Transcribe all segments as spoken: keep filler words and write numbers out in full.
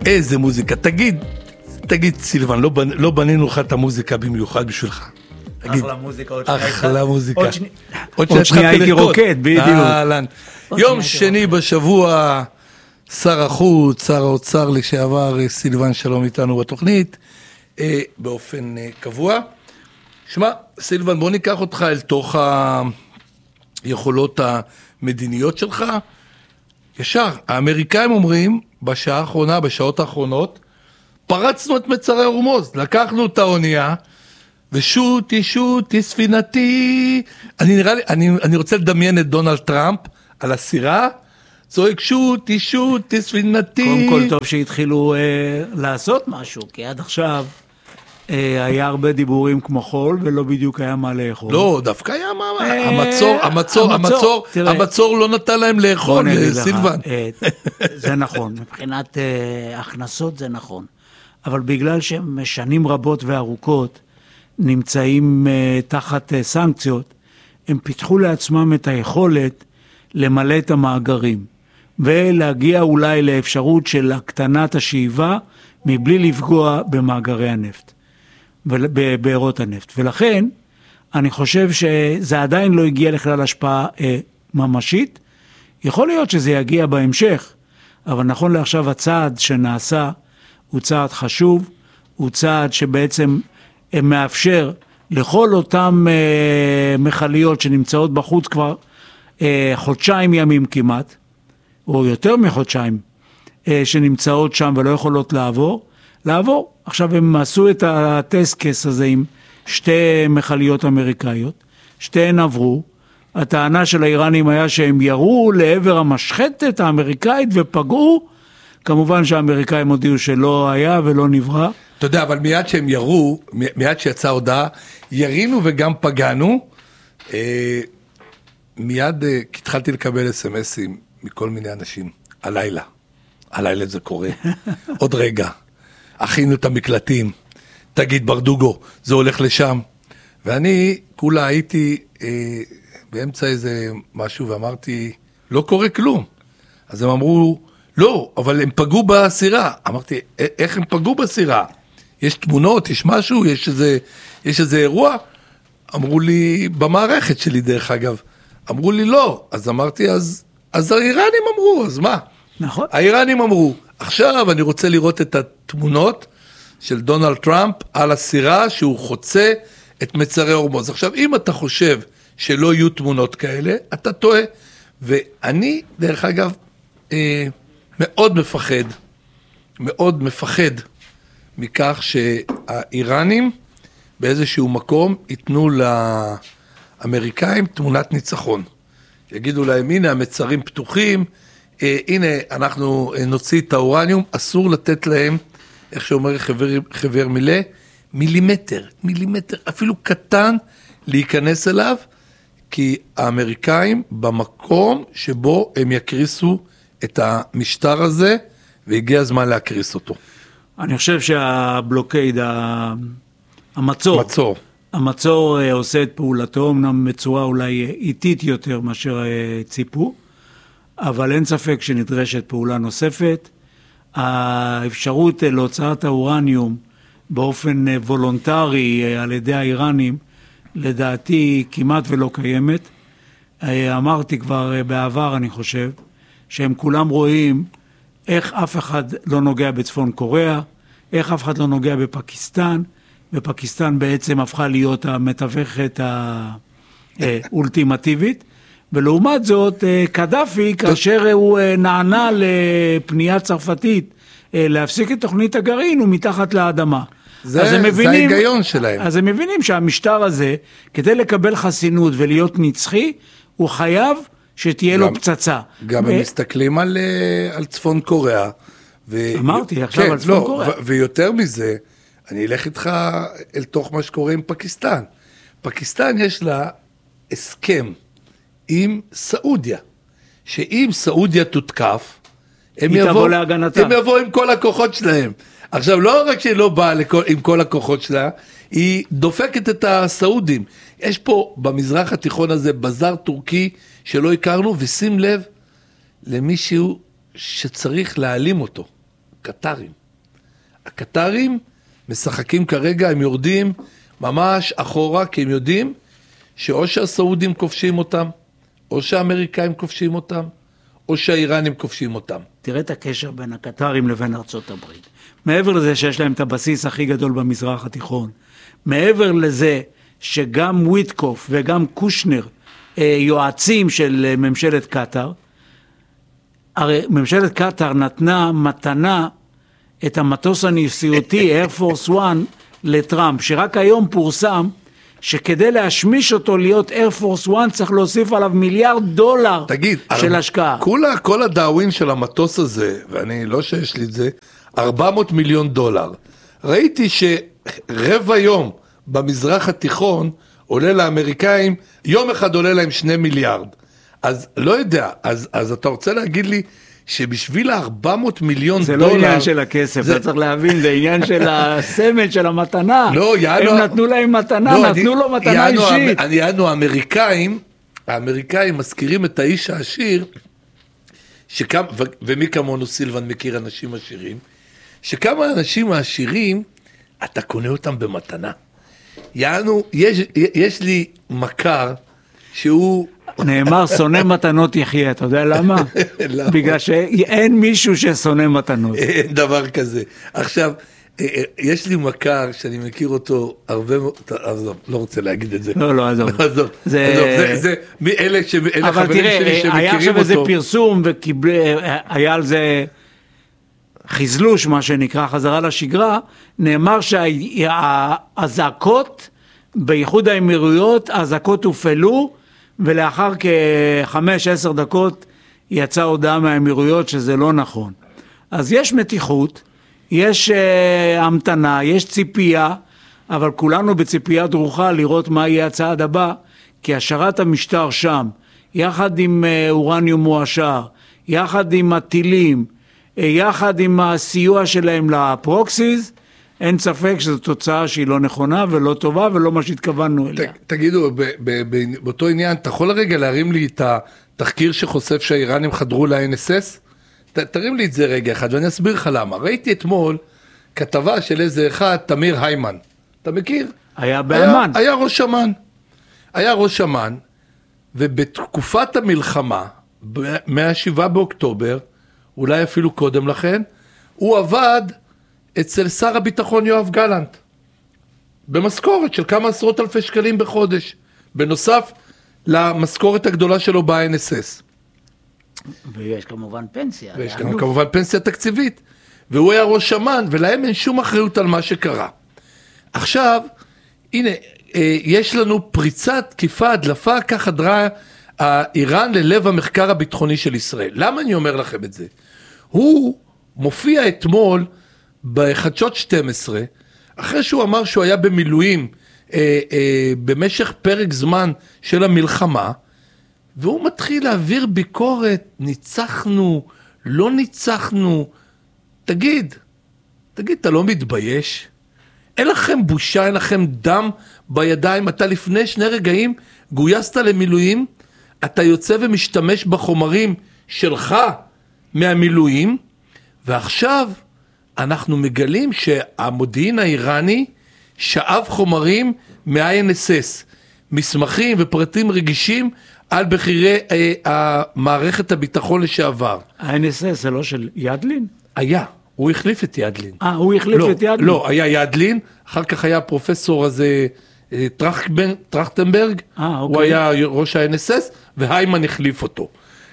איזה מוזיקה, תגיד, תגיד סילבן, לא, בנ, לא בנינו לך את המוזיקה במיוחד בשבילך. אחלה מוזיקה, עוד שנייה. אחלה מוזיקה. עוד שני... עוד שנייה הייתי רוקד, בדיוק. יום שני בשבוע, שר החוץ, שר האוצר לשעבר, סילבן שלום איתנו בתוכנית, אה, באופן אה, קבוע. שמע, סילבן, בוא ניקח אותך אל תוך היכולות המדיניות שלך. ישר, האמריקאים אומרים, בשעה האחרונה, בשעות האחרונות, פרצנו את מצרי הורמוז, לקחנו את האונייה, ושוטי, שוטי, ספינתי. אני נראה לי, אני, אני רוצה לדמיין את דונלד טראמפ על הסירה, צועק שוטי, שוטי, ספינתי. קודם כל טוב שהתחילו אה, לעשות משהו, כי עד עכשיו אה, היה הרבה דיבורים כמו חול, ולא בדיוק היה מה לאכול. לא, דווקא היה מה, אה, המצור, המצור, המצור, תראה, המצור לא נתן להם לאכול, סילבן. אה, זה נכון, מבחינת אה, הכנסות זה נכון. אבל בגלל שהם שנים רבות וארוכות, נמצאים uh, תחת uh, סנקציות, הם פיתחו לעצמם את היכולת למלא את המאגרים, ולהגיע אולי לאפשרות של הקטנת השאיבה, מבלי לפגוע במאגרי הנפט, בבארות הנפט. ולכן, אני חושב שזה עדיין לא הגיע לכלל השפעה uh, ממשית, יכול להיות שזה יגיע בהמשך, אבל נכון לעכשיו הצעד שנעשה, הוא צעד חשוב, הוא צעד שבעצם מאפשר לכל אותם אה, מחליות שנמצאות בחוץ כבר אה, חודשיים ימים כמעט, או יותר מחודשיים, אה, שנמצאות שם ולא יכולות לעבור, לעבור. עכשיו הם עשו את הטסט קייס הזה עם שתי מחליות אמריקאיות, שתיהן עברו, הטענה של האיראנים היה שהם ירו לעבר המשחטת האמריקאית ופגעו, כמובן שהאמריקאים הודיעו שלא היה ולא נברא. אתה יודע, אבל מיד שהם ירו, מיד שיצאה הודעה, ירינו וגם פגענו, אה, מיד אה, התחלתי לקבל אס-אמסים מכל מיני אנשים, הלילה, הלילה זה קורה, עוד רגע, הכינו את המקלטים, תגיד ברדוגו, זה הולך לשם, ואני כולה הייתי אה, באמצע איזה משהו ואמרתי, לא קורה כלום, אז הם אמרו, לא, אבל הם פגעו בסירה. אמרתי, איך הם פגעו בסירה? יש תמונות, יש משהו, יש איזה, יש איזה אירוע? אמרו לי, במערכת שלי דרך אגב, אמרו לי לא. אז אמרתי, אז, אז האיראנים אמרו, אז מה? נכון. האיראנים אמרו, עכשיו אני רוצה לראות את התמונות של דונלד טראמפ על הסירה שהוא חוצה את מצרי הורמוז. עכשיו, אם אתה חושב שלא יהיו תמונות כאלה, אתה טועה. ואני, דרך אגב, אה, מאוד מפחד, מאוד מפחד מכך שהאיראנים באיזשהו מקום ייתנו לאמריקאים תמונת ניצחון. יגידו להם, הנה המצרים פתוחים, אה, הנה אנחנו נוציא את האורניום, אסור לתת להם, איך שאומר חבר, חבר מילה, מילימטר, מילימטר, אפילו קטן להיכנס אליו, כי האמריקאים במקום שבו הם יקריסו את המשטר הזה, והגיע הזמן להקריס אותו. אני חושב שהבלוקייד, המצור, מצור. המצור עושה את פעולתו, אמנם בצורה אולי איטית יותר מאשר ציפו, אבל אין ספק שנדרשת פעולה נוספת. האפשרות להוצאת האורניום באופן וולונטרי על ידי האיראנים, לדעתי כמעט ולא קיימת. אמרתי כבר בעבר, אני חושב, שהם כולם רואים איך אף אחד לא נוגע בצפון קוריאה, איך אף אחד לא נוגע בפקיסטן, ופקיסטן בעצם הפכה להיות המתווכת האולטימטיבית, ולעומת זאת קדאפי, כאשר הוא נענה לפנייה צרפתית להפסיק את תוכנית הגרעין, הוא מתחת לאדמה. זה, זה מבינים, ההיגיון שלהם. אז הם מבינים שהמשטר הזה, כדי לקבל חסינות ולהיות נצחי, הוא חייב שתהיה לו פצצה. גם הם מסתכלים על, על צפון קוריאה. ו... אמרתי עכשיו כן, על צפון לא, קוריאה. ו- ויותר מזה, אני אלך איתך אל תוך מה שקורה עם פקיסטן. פקיסטן יש לה הסכם עם סעודיה, שאם סעודיה תותקף, הם יבואו יבוא עם כל הכוחות שלהם. עכשיו, לא רק שהיא לא באה לכל, עם כל הכוחות שלה, היא דופקת את הסעודים. יש פה במזרח התיכון הזה בזר טורקי שלא הכרנו, ושים לב למישהו שצריך להעלים אותו. קטרים. הקטרים משחקים כרגע, הם יורדים ממש אחורה, כי הם יודעים שאו שהסעודים כובשים אותם, או שהאמריקאים כובשים אותם, או שהאיראנים כובשים אותם. תראה את הקשר בין הקטרים לבין ארצות הברית. מעבר לזה שיש להם את הבסיס הכי גדול במזרח התיכון, מעבר לזה שגם וויטקוף וגם קושנר יועצים של ממשלת קטר, הרי ממשלת קטר נתנה מתנה את המטוס הנשיאותי Air Force One לטראמפ, שרק היום פורסם שכדי להשמיש אותו להיות Air Force One צריך להוסיף עליו מיליארד דולר תגיד, של השקעה. כולה, כל הדאווין של המטוס הזה, ואני לא שיש לי את זה, ארבע מאות מיליון דולר. ראיתי שרבע יום במזרח התיכון עולה לאמריקאים, יום אחד עולה להם שני מיליארד. אז לא יודע, אז, אז אתה רוצה להגיד לי שבשביל ה-ארבע מאות מיליון זה דולר... זה לא עניין של הכסף, זה... אתה צריך להבין, זה עניין של הסמל של המתנה. לא, יענו... הם נתנו להם מתנה, לא, נתנו אני... לו מתנה יענו, אישית. אני יענו, האמריקאים, האמריקאים מזכירים את האיש העשיר, שכמה, ו... ומי כמונו סילבן מכיר אנשים עשירים, שכמה אנשים העשירים, אתה קונה אותם במתנה. יענו, יש, יש לי מכר שהוא... נאמר, שונא מתנות יחיה, אתה יודע למה? בגלל שאין מישהו ששונא מתנות. אין דבר כזה. עכשיו, יש לי מכר שאני מכיר אותו הרבה, עזוב, לא רוצה להגיד את זה. לא, לא, עזוב. עזוב, זה, אלה חברים שלי שמכירים אותו. היה עכשיו איזה פרסום, והיה על זה חזלוש, מה שנקרא, חזרה לשגרה, נאמר שהזעקות באיחוד האמירויות, הזעקות הופעלו, ולאחר כחמש עשר דקות יצאה הודעה מהאמירויות שזה לא נכון. אז יש מתיחות, יש uh, המתנה, יש ציפייה, אבל כולנו בציפייה דרוכה לראות מה יהיה הצעד הבא, כי השארת המשטר שם, יחד עם uh, אורניום מועשר, יחד עם הטילים, uh, יחד עם הסיוע שלהם לפרוקסיז, אין ספק שזו תוצאה שהיא לא נכונה ולא טובה ולא מה שהתכוונו אליה. תגידו, באותו עניין, אתה יכול לרגע להרים לי את התחקיר שחושף שהאיראנים חדרו ל-אן אס אס? תרים לי את זה רגע אחד ואני אסביר לך למה. ראיתי אתמול כתבה של איזה אחד, תמיר היימן. אתה מכיר? היה באמן. היה, היה ראש אמן. היה ראש אמן, ובתקופת המלחמה, מה-שבעה באוקטובר, אולי אפילו קודם לכן, הוא עבד אצל שר הביטחון יואב גלנט, במשכורת של כמה עשרות אלפי שקלים בחודש, בנוסף למשכורת הגדולה שלו ב-אן אס אס. ויש כמובן פנסיה. ויש גם כמובן פנסיה תקציבית. והוא היה ראש אמן, ולהם אין שום אחריות על מה שקרה. עכשיו, הנה, יש לנו פריצת תקיפה, הדלפה, כך חדרה איראן ללב המחקר הביטחוני של ישראל. למה אני אומר לכם את זה? הוא מופיע אתמול בחדשות שתים עשרה, אחרי שהוא אמר שהוא היה במילואים אה, אה, במשך פרק זמן של המלחמה, והוא מתחיל להעביר ביקורת, ניצחנו, לא ניצחנו. תגיד, תגיד, אתה לא מתבייש? אין לכם בושה, אין לכם דם בידיים, אתה לפני שני רגעים גויסת למילואים, אתה יוצא ומשתמש בחומרים שלך מהמילואים, ועכשיו אנחנו מגלים שהמודיעין האיראני שאב חומרים מה-אן אס אס, מסמכים ופרטים רגישים על בחירי אה, המערכת הביטחון לשעבר. ה-אן אס אס זה לא של ידלין? היה, הוא החליף את ידלין. אה, הוא החליף לא, את ידלין? לא, היה ידלין, אחר כך היה הפרופסור הזה, טרכטנברג, טרכטנברג, אה, אוקיי. הוא היה ראש ה-אן אס אס, והיימן החליף אותו.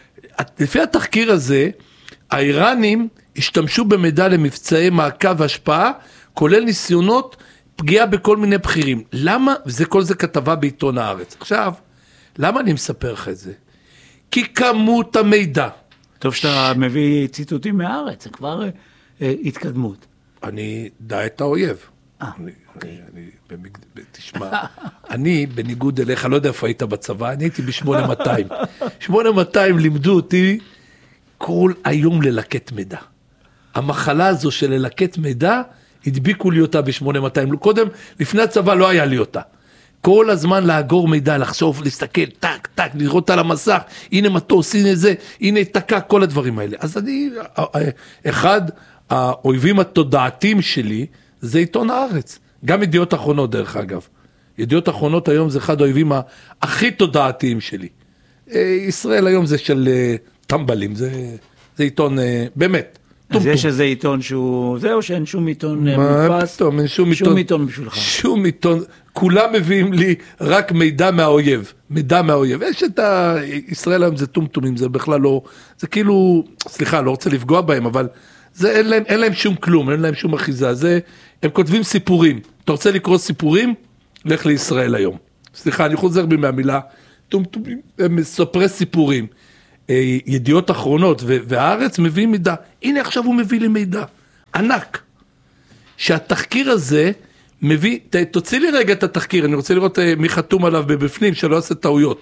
לפי התחקיר הזה, האיראנים השתמשו במידע למבצעי מעקב והשפעה, כולל ניסיונות פגיעה בכל מיני בכירים. למה? וזה כל זה כתבה בעיתון הארץ. עכשיו, למה אני מספר לך את זה? כי כמות המידע. טוב שאתה מביא ציטוטים מהארץ, זה כבר אה, התקדמות. אני דע את האויב. אה, אני, אוקיי. אני, אני, תשמע, אני בניגוד אליך, לא יודע איפה היית בצבא, אני הייתי ב-שמונה מאתיים. שמונה מאתיים לימדו אותי כל היום ללקט מידע. המחלה הזו של ללקט מידע, הדביקו לי אותה ב-שמונה מאתיים. קודם, לפני הצבא לא היה לי אותה. כל הזמן לאגור מידע, לחשוב, להסתכל, טק, טק, לראות על המסך, הנה מטוס, הנה זה, הנה תקע, כל הדברים האלה. אז אני, אחד האויבים התודעתיים שלי, זה עיתון הארץ. גם ידיעות אחרונות דרך אגב. ידיעות אחרונות היום זה אחד האויבים הכי תודעתיים שלי. ישראל היום זה של טמבלים, זה, זה עיתון באמת. אז יש איזה עיתון שהוא, זהו שאין שום עיתון מודפס, פתאום, אין שום עיתון, שום עיתון בשבילך. שום עיתון, כולם מביאים לי רק מידע מהאויב, מידע מהאויב. יש את ה... ישראל היום זה טומטומים, זה בכלל לא, זה כאילו, סליחה, לא רוצה לפגוע בהם, אבל זה אין להם, אין להם שום כלום, אין להם שום אחיזה, זה, הם כותבים סיפורים. אתה רוצה לקרוא סיפורים? לך לישראל היום. סליחה, אני חוזר בי מהמילה, טומטומים, הם מספרי סיפורים. ידיעות אחרונות, והארץ מביא מידע. הנה עכשיו הוא מביא לי מידע. ענק. שהתחקיר הזה מביא, תוציא לי רגע את התחקיר, אני רוצה לראות מי חתום עליו בבפנים, שלא עושה טעויות.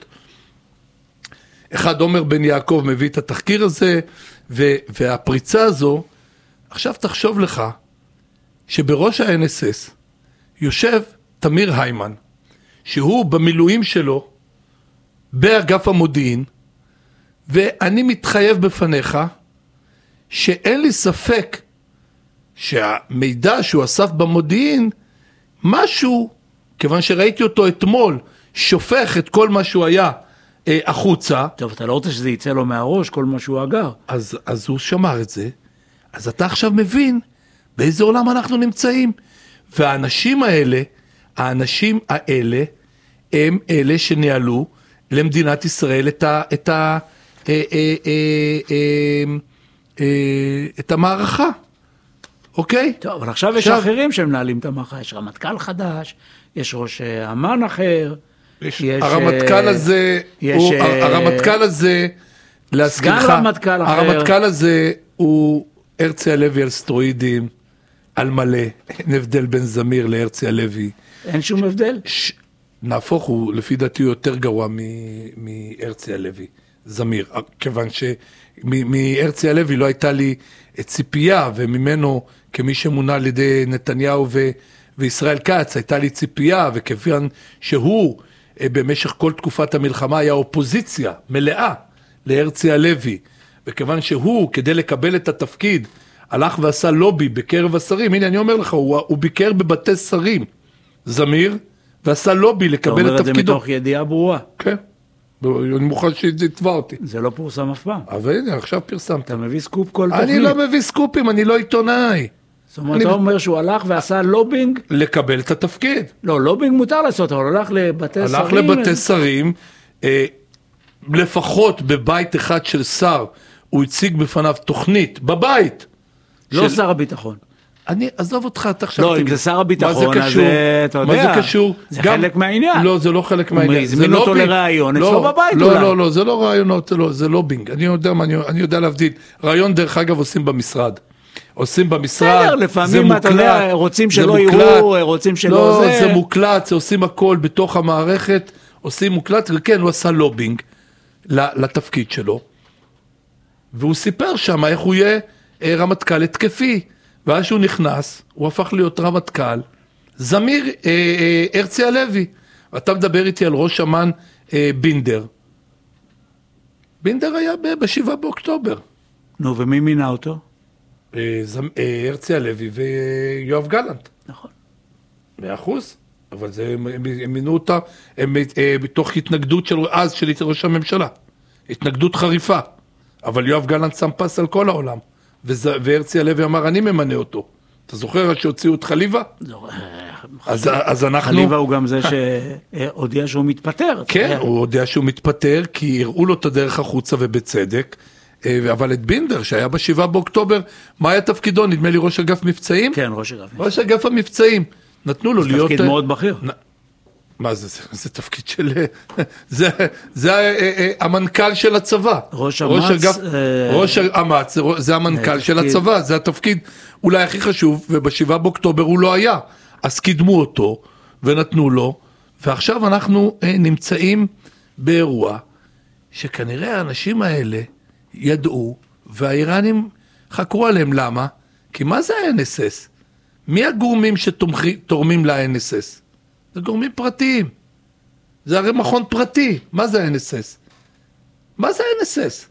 אחד, עומר בן יעקב מביא את התחקיר הזה, והפריצה הזו, עכשיו תחשוב לך, שבראש ה-אן אס אס יושב תמיר היימן, שהוא במילואים שלו, באגף המודיעין, ואני מתחייב בפניך, שאין לי ספק, שהמידע שהוא אסף במודיעין, משהו, כיוון שראיתי אותו אתמול, שופך את כל מה שהוא היה אה, החוצה. טוב, אתה לא רוצה שזה יצא לו מהראש, כל מה שהוא אגר. אז, אז הוא שמר את זה, אז אתה עכשיו מבין, באיזה עולם אנחנו נמצאים. והאנשים האלה, האנשים האלה, הם אלה שניהלו למדינת ישראל את ה... את ה אה, אה, אה, אה, אה, את המערכה. אוקיי? טוב, אבל עכשיו, עכשיו יש אחרים שמנהלים את המערכה, יש רמטכ"ל חדש, יש ראש אמ"ן אחר, יש, יש הרמטכ"ל הזה, יש, הוא, הרמטכ"ל הזה, סגן רמטכ"ל אחר, הרמטכ"ל הזה הוא הרצי הלוי על סטרואידים, על מלא, אין הבדל בין זמיר להרצי הלוי. אין שום הבדל? ש... נהפוך הוא, לפי דעתי הוא יותר גרוע מהרצי הלוי, זמיר, כיוון שמהרצי הלוי לא הייתה לי ציפייה, וממנו כמי שמונה על ידי נתניהו ו... וישראל כץ, הייתה לי ציפייה, וכיוון שהוא במשך כל תקופת המלחמה היה אופוזיציה מלאה להרצי הלוי, וכיוון שהוא כדי לקבל את התפקיד, הלך ועשה לובי בקרב השרים, הנה אני אומר לך, הוא, הוא ביקר בבתי שרים, זמיר, ועשה לובי לקבל את תפקידו. אתה אומר את זה מתוך ידיעה ברורה. כן, אני מוכן שיתבע אותי. זה לא פורסם אף פעם. אבל הנה, עכשיו פרסמת. אתה מביא סקופ כל תוכנית. אני לא מביא סקופים, אני לא עיתונאי. זאת אומרת, אתה אומר שהוא הלך ועשה לובינג? לקבל את התפקיד. לא, לובינג מותר לעשות, אבל הלך לבתי שרים. הלך לבתי שרים, לפחות בבית אחד של שר, הוא הציג בפניו תוכנית, בבית. לא שר הביטחון. אני, עזוב אותך, אתה עכשיו... לא, אם זה שר הביטחון, אז אתה יודע, מה זה קשור? זה חלק מהעניין. לא, זה לא חלק מהעניין. הזמין אותו לרעיון, אצלו בבית אולי. לא, לא, לא, זה לא רעיונות, זה לא בינג. אני יודע, אני יודע להבדיל. רעיון דרך אגב עושים במשרד. עושים במשרד, בסדר, לפעמים אתה יודע, רוצים שלא יראו, רוצים שלא לא, זה. זה מוקלט, זה עושים הכל בתוך המערכת, עושים מוקלט, וכן, הוא עשה לובינג לתפקיד שלו, והוא סיפר שם איך הוא יהיה רמטכ"ל התקפי, ואז שהוא נכנס, הוא הפך להיות רמטכ"ל, זמיר הרצי הלוי, אתה מדבר איתי על ראש אמ"ן בינדר, בינדר היה בשבעה באוקטובר. נו, ומי מינה אותו? הרצי הלוי ויואב גלנט. נכון. מאה אחוז, אבל זה, הם מינו אותה, הם בתוך התנגדות של אז של ראש הממשלה, התנגדות חריפה, אבל יואב גלנט שם פס על כל העולם, והרצי הלוי אמר, אני ממנה אותו. אתה זוכר שהוציאו את חליבה? אז, אז אנחנו... חליבה הוא גם זה שהודיע שהוא מתפטר. כן, הוא הודיע שהוא מתפטר, כי הראו לו את הדרך החוצה ובצדק, אבל את בינדר, שהיה בשבעה באוקטובר, מה היה תפקידו? נדמה לי ראש אגף מבצעים? כן, ראש אגף מבצעים. ראש אגף המבצעים. נתנו לו להיות... זה תפקיד מאוד בכיר. מה זה? זה תפקיד של... זה, זה המנכ"ל של הצבא. ראש אמ"ץ. ראש אמ"ץ, זה המנכ"ל של הצבא, זה התפקיד אולי הכי חשוב, ובשבעה באוקטובר הוא לא היה. אז קידמו אותו, ונתנו לו, ועכשיו אנחנו נמצאים באירוע, שכנראה האנשים האלה ידעו, והאיראנים חקרו עליהם. למה? כי מה זה ה-אן אס אס? מי הגורמים שתורמים ל-אן אס אס? זה גורמים פרטיים. זה הרי מכון פרטי. מה זה ה-אן אס אס? מה זה ה-אן אס אס?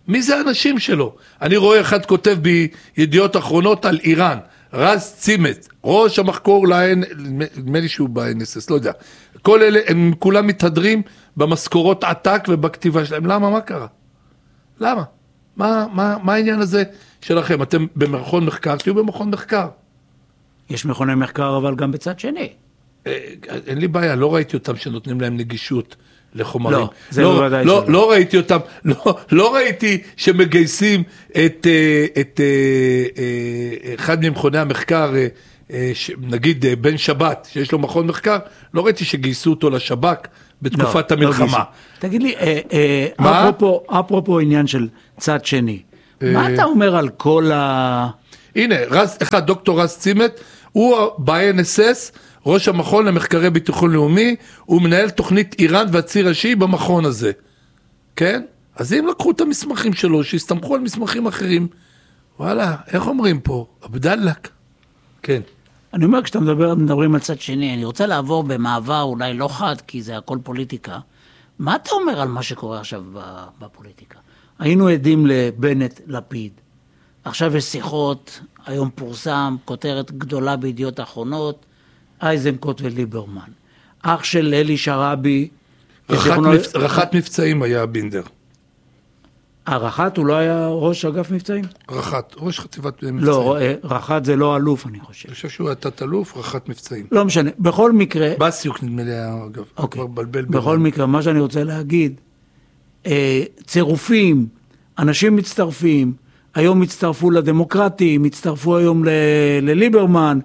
מי זה האנשים שלו? אני רואה אחד כותב בידיעות אחרונות על איראן, רז צימת, ראש המחקור ל-N, נדמה לי שהוא ב-אן אס אס, לא יודע. כל אלה, הם כולם מתהדרים במשכורות עתק ובכתיבה שלהם. למה? מה קרה? למה? מה, מה, מה העניין הזה שלכם? אתם במכון מחקר, תהיו במכון מחקר. יש מכוני מחקר, אבל גם בצד שני. אין לי בעיה, לא ראיתי אותם שנותנים להם נגישות לחומרים. לא, זה לא, בוודאי לא, שלא. לא ראיתי אותם, לא, לא ראיתי שמגייסים את, את, אחד ממכוני המחקר, נגיד בן שבת, שיש לו מכון מחקר, לא ראיתי שגייסו אותו לשב"כ בתקופת לא, המלחמה. לא תגיד לי, אפרופו, אפרופו עניין של צד שני, מה אתה אומר על כל ה... הנה, רז, אחד, דוקטור רז צימת, הוא ב-אן אס אס, ראש המכון למחקרי ביטחון לאומי, הוא מנהל תוכנית איראן והציר השיעי במכון הזה. כן? אז אם לקחו את המסמכים שלו, שהסתמכו על מסמכים אחרים, וואלה, איך אומרים פה? עבדלק. כן. אני אומר, כשאתה מדבר, מדברים על צד שני, אני רוצה לעבור במעבר אולי לא חד, כי זה הכל פוליטיקה. מה אתה אומר על מה שקורה עכשיו בפוליטיקה? היינו עדים לבנט לפיד. עכשיו יש שיחות, היום פורסם, כותרת גדולה בידיעות האחרונות, אייזנקוט וליברמן. אח של אלי שרעבי... רחת, מבצ... רחת מבצעים היה בינדר. הרחת הוא לא היה ראש אגף מבצעים? רחת, ראש חטיבת מבצעים. לא, רחת זה לא אלוף, אני חושב. אני חושב שהוא היה תת-אלוף, רחת מבצעים. לא משנה, בכל מקרה... בסיוק נדמה לי היה, אגב. אוקיי, בלבל בכל מקרה, מה שאני רוצה להגיד, צירופים, אנשים מצטרפים, היום הצטרפו לדמוקרטים, הצטרפו היום ל... לליברמן,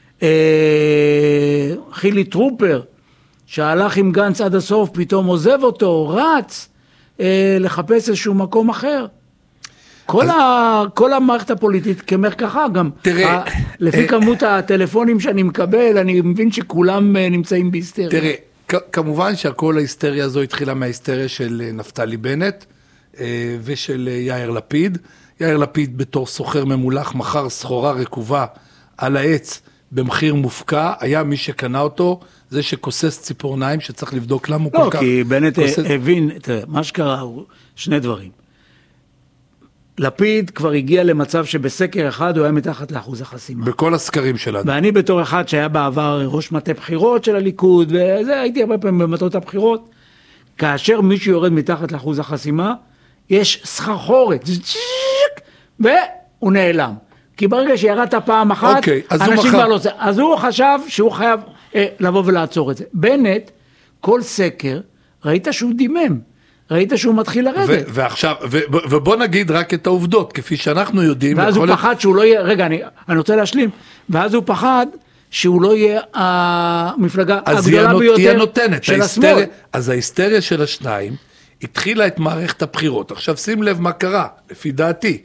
חילי טרופר, שהלך עם גנץ עד הסוף, פתאום עוזב אותו, רץ, לחפש איזשהו מקום אחר. כל, אז... ה... כל המערכת הפוליטית כמרקחה, גם תראה, ה... לפי אה... כמות הטלפונים שאני מקבל, אני מבין שכולם נמצאים בהיסטריה. תראה, כ- כמובן שהכל ההיסטריה הזו התחילה מההיסטריה של נפתלי בנט ושל יאיר לפיד. יאיר לפיד בתור סוחר ממולח, מחר סחורה רקובה על העץ במחיר מופקע, היה מי שקנה אותו, זה שכוסס ציפורניים, שצריך לבדוק למה הוא לא, כל כך... לא, כי בנט כוסס... הבין, תראה, מה שקרה הוא שני דברים. לפיד כבר הגיע למצב שבסקר אחד הוא היה מתחת לאחוז החסימה. בכל הסקרים שלנו. ואני בתור אחד שהיה בעבר ראש מטה בחירות של הליכוד, וזה, הייתי הרבה פעמים במטות הבחירות, כאשר מישהו יורד מתחת לאחוז החסימה, יש סחרחורת, והוא נעלם. כי ברגע שירדת פעם אחת, אוקיי, אז אנשים הוא כבר מחר... לא... אז הוא חשב שהוא חייב אה, לבוא ולעצור את זה. בנט, כל סקר, ראית שהוא דימם. ראית שהוא מתחיל לרדת. ו- ועכשיו, ו- ו- ובוא נגיד רק את העובדות, כפי שאנחנו יודעים. ואז הוא להיות... פחד שהוא לא יהיה, רגע, אני, אני רוצה להשלים, ואז הוא פחד שהוא לא יהיה המפלגה הגדולה נות, ביותר של השמאל. אז ההיסטריה של השניים התחילה את מערכת הבחירות. עכשיו שים לב מה קרה, לפי דעתי.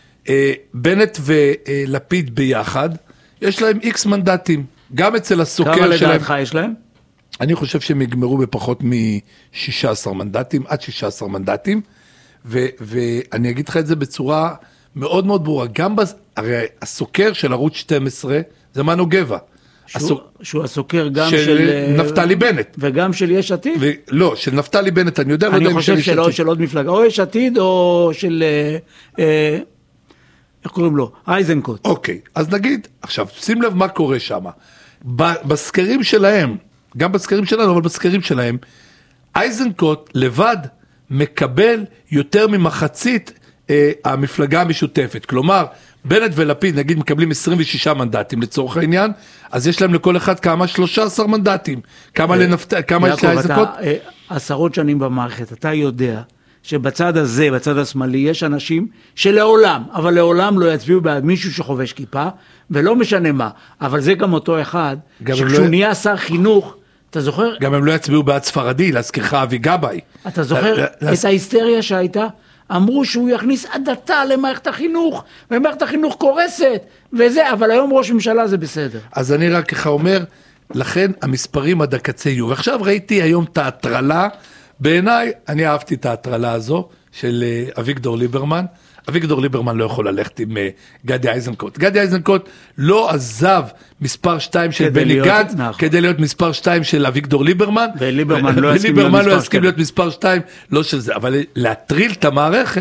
בנט ולפיד ביחד, יש להם איקס מנדטים, גם אצל הסוקר שלהם. כמה לדעתך יש להם? אני חושב שהם יגמרו בפחות מ-שישה עשר מנדטים, עד שישה עשר מנדטים, ו- ואני אגיד לך את זה בצורה מאוד מאוד ברורה, גם בס... הרי הסוקר של ערוץ שתים עשרה, זה מנו גבע. שהוא, הסוק... שהוא הסוקר גם של... של... נפתלי בנט. וגם של יש עתיד? ו... לא, של נפתלי בנט, אני יודע, אני לא יודע חושב של, של עוד מפלגה, או יש עתיד או של... אה, איך קוראים לו? אייזנקוט. אוקיי, אז נגיד, עכשיו, שים לב מה קורה שם. בסקרים שלהם, גם בסקרים שלנו, אבל בסקרים שלהם, אייזנקוט לבד מקבל יותר ממחצית אה, המפלגה המשותפת. כלומר, בנט ולפיד, נגיד, מקבלים עשרים ושישה מנדטים לצורך העניין, אז יש להם לכל אחד כמה? שלושה עשר מנדטים. כמה לנפת... כמה יש לאייזנקוט? אה, עשרות שנים במערכת, אתה יודע שבצד הזה, בצד השמאלי, יש אנשים שלעולם, אבל לעולם לא יצביעו בעד מישהו שחובש כיפה, ולא משנה מה, אבל זה גם אותו אחד, שכשהוא לא... נהיה שר חינוך, אתה זוכר? גם הם לא יצביעו בעד ספרדי, להזכירך אבי גבאי. אתה זוכר לה... את לה... ההיסטריה שהייתה? אמרו שהוא יכניס הדתה למערכת החינוך, ומערכת החינוך קורסת, וזה, אבל היום ראש ממשלה זה בסדר. אז אני רק ככה אומר, לכן המספרים עד הקצה יהיו. ועכשיו ראיתי היום את ההטרלה, בעיניי, אני אהבתי את ההטרלה הזו של אביגדור ליברמן. אביגדור ליברמן לא יכול ללכת עם גדי איזנקוט. גדי איזנקוט לא עזב מספר שתיים של בני גנץ, כדי להיות מספר שתיים של אביגדור ליברמן. וליברמן לא יסכים להיות מספר שתיים, לא של זה. אבל להטריל את המערכת,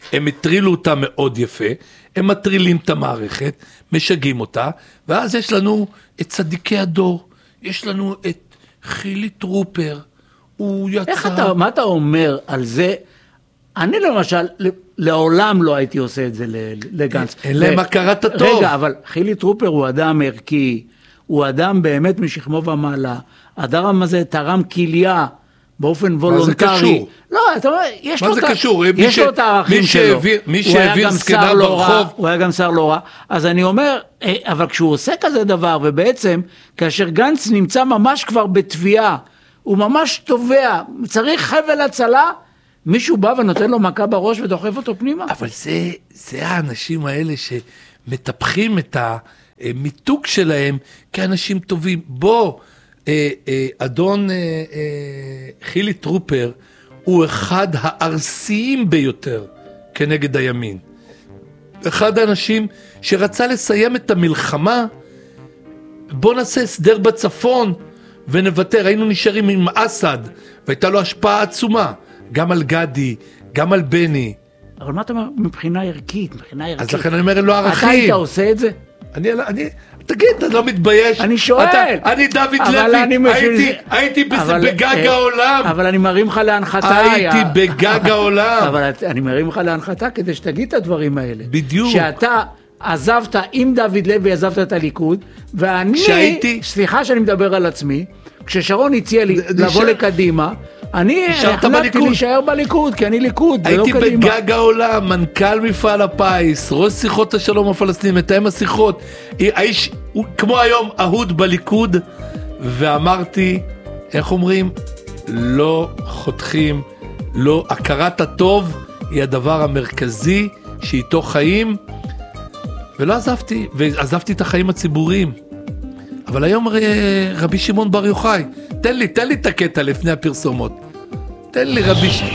הם הטרילו אותה מאוד יפה, הם מטרילים את המערכת, משגעים אותה, ואז יש לנו את צדיקי הדור, יש לנו את חילי טרופר, הוא יצא... איך אתה, מה אתה אומר על זה? אני למשל, לעולם לא הייתי עושה את זה לגנץ. אין להם הכרת הטוב. רגע, אבל חילי טרופר הוא אדם ערכי, הוא אדם באמת משכמו ומעלה, האדם הזה תרם כליה באופן וולונטרי. מה זה קשור? לא, אתה אומר, יש לו, מה זה קשור? יש לו את הערכים שלו. מי שהעביר סקנה ברחוב. הוא היה גם שר לא רע. אז אני אומר, אבל כשהוא עושה כזה דבר, ובעצם, כאשר גנץ נמצא ממש כבר בתביעה, הוא ממש תובע, צריך חבל הצלה, מישהו בא ונותן לו מכה בראש ודוחף אותו פנימה. אבל זה, זה האנשים האלה שמטפחים את המיתוג שלהם כאנשים טובים. בוא, אדון חילי טרופר הוא אחד הארסיים ביותר כנגד הימין. אחד האנשים שרצה לסיים את המלחמה, בוא נעשה הסדר בצפון ונוותר, היינו נשארים עם אסד, והייתה לו השפעה עצומה, גם על גדי, גם על בני. אבל מה אתה אומר מבחינה ערכית, מבחינה ערכית? אז לכן אני אומר, לא ערכים. אתה היית עושה את זה? אני, אני, תגיד, אתה לא מתבייש? אני שואל. אתה, אני דוד לוי, אני הייתי, הייתי אבל, בגג אה, העולם. אבל אני מרים לך להנחתה. הייתי היה. בגג העולם. אבל אני מרים לך להנחתה כדי שתגיד את הדברים האלה. בדיוק. שאתה עזבת, עם דוד לוי עזבת את הליכוד, ואני, שהייתי... סליחה שאני מדבר על עצמי, כששרון הציע לי לבוא לקדימה, אני החלטתי להישאר בליכוד, כי אני ליכוד, זה לא קדימה. הייתי בגג העולם, מנכ"ל מפעל הפיס, ראש שיחות השלום הפלסטיני, מתאם השיחות, האיש, הוא כמו היום אהוד בליכוד, ואמרתי, איך אומרים, לא חותכים, לא, הכרת הטוב היא הדבר המרכזי, שאיתו חיים, ולא עזבתי, ועזבתי את החיים הציבוריים. אבל היום רבי שמעון בר יוחאי, תן לי, תן לי את הקטע לפני הפרסומות. תן לי רבי...